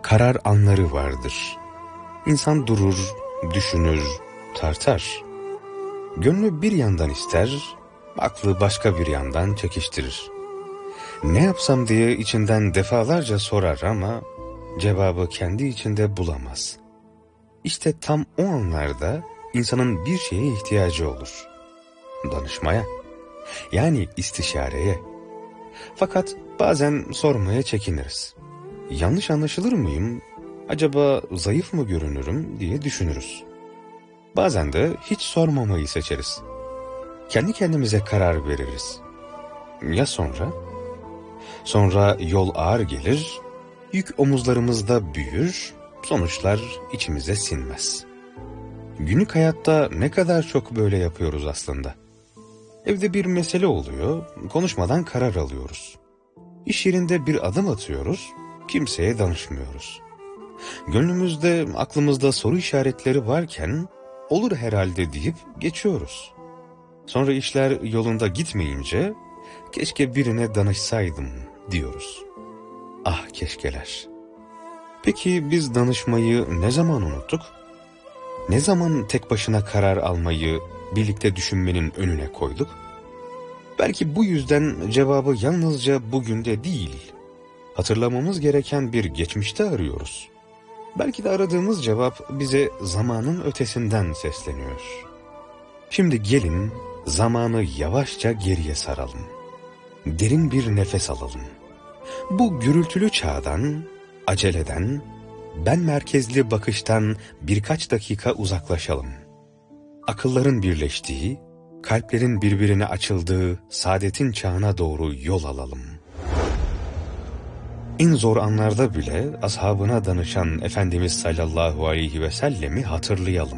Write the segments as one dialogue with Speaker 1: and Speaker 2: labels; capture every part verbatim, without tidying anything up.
Speaker 1: karar anları vardır. İnsan durur, düşünür, tartar. Gönlü bir yandan ister, aklı başka bir yandan çekiştirir. Ne yapsam diye içinden defalarca sorar ama cevabı kendi içinde bulamaz. İşte tam o anlarda insanın bir şeye ihtiyacı olur. Danışmaya, yani istişareye. Fakat bazen sormaya çekiniriz. Yanlış anlaşılır mıyım, acaba zayıf mı görünürüm diye düşünürüz. Bazen de hiç sormamayı seçeriz. Kendi kendimize karar veririz. Ya sonra? Sonra yol ağır gelir, yük omuzlarımızda büyür, sonuçlar içimize sinmez. Günlük hayatta ne kadar çok böyle yapıyoruz aslında. Evde bir mesele oluyor, konuşmadan karar alıyoruz. İş yerinde bir adım atıyoruz, kimseye danışmıyoruz. Gönlümüzde, aklımızda soru işaretleri varken olur herhalde deyip geçiyoruz. Sonra işler yolunda gitmeyince keşke birine danışsaydım diyoruz. Ah keşkeler. Peki biz danışmayı ne zaman unuttuk? Ne zaman tek başına karar almayı, birlikte düşünmenin önüne koyduk? Belki bu yüzden cevabı yalnızca bugünde değil, hatırlamamız gereken bir geçmişte arıyoruz. Belki de aradığımız cevap bize zamanın ötesinden sesleniyor. Şimdi gelin zamanı yavaşça geriye saralım. Derin bir nefes alalım. Bu gürültülü çağdan, aceleden, ben merkezli bakıştan birkaç dakika uzaklaşalım. Akılların birleştiği, kalplerin birbirine açıldığı saadetin çağına doğru yol alalım. En zor anlarda bile ashabına danışan Efendimiz sallallahu aleyhi ve sellemi hatırlayalım.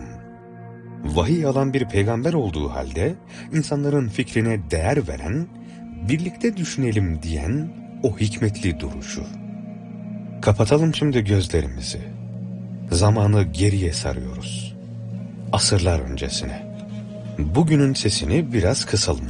Speaker 1: Vahiy alan bir peygamber olduğu halde insanların fikrine değer veren, birlikte düşünelim diyen o hikmetli duruşu. Kapatalım şimdi gözlerimizi. Zamanı geriye sarıyoruz. Asırlar öncesine. Bugünün sesini biraz kısalım.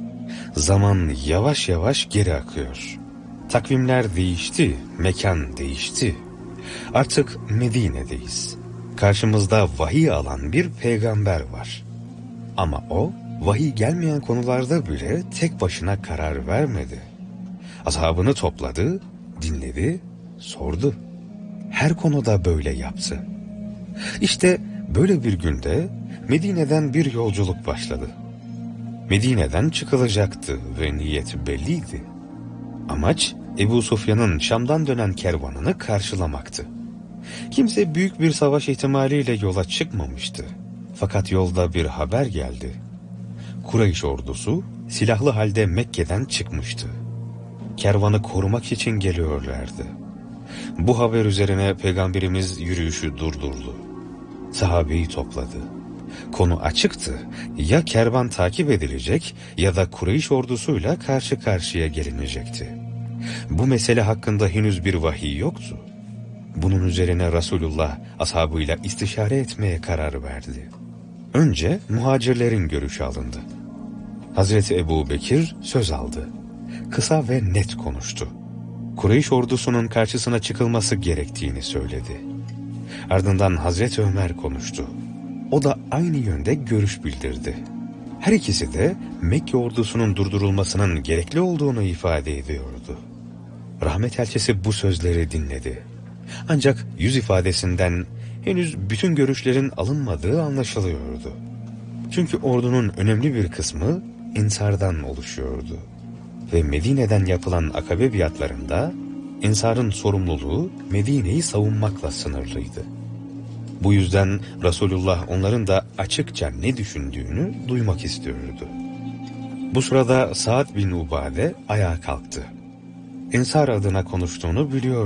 Speaker 1: Zaman yavaş yavaş geri akıyor. Takvimler değişti, mekan değişti. Artık Medine'deyiz. Karşımızda vahiy alan bir peygamber var. Ama o, vahiy gelmeyen konularda bile tek başına karar vermedi. Ashabını topladı, dinledi, sordu. Her konuda böyle yaptı. İşte böyle bir günde Medine'den bir yolculuk başladı. Medine'den çıkılacaktı ve niyet belliydi. Amaç Ebu Sufyan'ın Şam'dan dönen kervanını karşılamaktı. Kimse büyük bir savaş ihtimaliyle yola çıkmamıştı. Fakat yolda bir haber geldi. Kureyş ordusu silahlı halde Mekke'den çıkmıştı. Kervanı korumak için geliyorlardı. Bu haber üzerine Peygamberimiz yürüyüşü durdurdu. Sahabeyi topladı. Konu açıktı. Ya kervan takip edilecek ya da Kureyş ordusuyla karşı karşıya gelinecekti. Bu mesele hakkında henüz bir vahiy yoktu. Bunun üzerine Resulullah ashabıyla istişare etmeye karar verdi. Önce muhacirlerin görüşü alındı. Hazreti Ebu Bekir söz aldı. Kısa ve net konuştu. Kureyş ordusunun karşısına çıkılması gerektiğini söyledi. Ardından Hazreti Ömer konuştu. O da aynı yönde görüş bildirdi. Her ikisi de Mekke ordusunun durdurulmasının gerekli olduğunu ifade ediyordu. Rahmet elçisi bu sözleri dinledi. Ancak yüz ifadesinden henüz bütün görüşlerin alınmadığı anlaşılıyordu. Çünkü ordunun önemli bir kısmı Ensar'dan oluşuyordu. Ve Medine'den yapılan akabe biatlarında Ensar'ın sorumluluğu Medine'yi savunmakla sınırlıydı. Bu yüzden Resulullah onların da açıkça ne düşündüğünü duymak istiyordu. Bu sırada Sa'd bin Ubade ayağa kalktı. Ensar adına konuştuğunu biliyor.